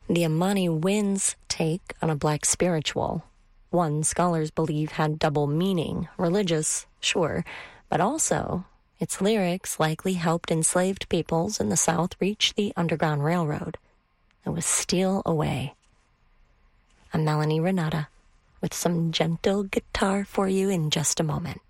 The Amani Winds take on a black spiritual. One, scholars believe, had double meaning. Religious, sure, but also its lyrics likely helped enslaved peoples in the South reach the Underground Railroad. It was Steal Away. I'm Melanie Renata with some gentle guitar for you in just a moment.